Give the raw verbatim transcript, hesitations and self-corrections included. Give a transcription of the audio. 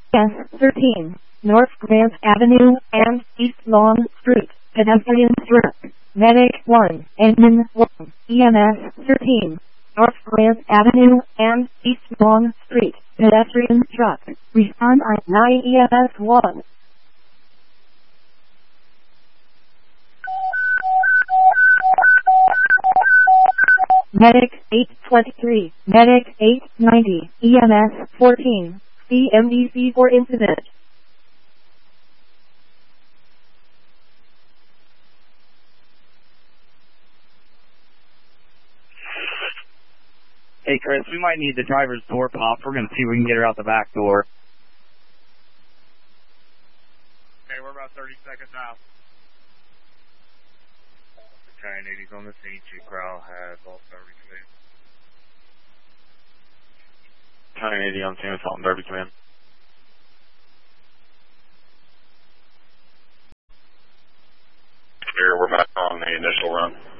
S thirteen, North Grant Avenue and East Long Street, pedestrian truck. Medic one, Engine one, E M S thirteen, North Grant Avenue and East Long Street, pedestrian truck. Respond on nine E M S one. Medic eight twenty-three, Medic eight ninety, E M S fourteen, C M D C for incident. Hey, Chris, we might need the driver's door popped. We're going to see if we can get her out the back door. Okay, we're about thirty seconds out. Battalion eighty's on the scene. Chief Corral has all Derby Command. Battalion eighty on scene, assault and Derby Command. Here, we're back on the initial run.